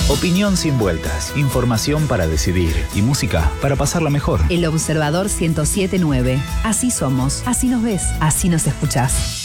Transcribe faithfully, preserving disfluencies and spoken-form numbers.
Opinión sin vueltas, información para decidir y música para pasarla mejor. El Observador ciento siete punto nueve. Así somos, así nos ves, así nos escuchás.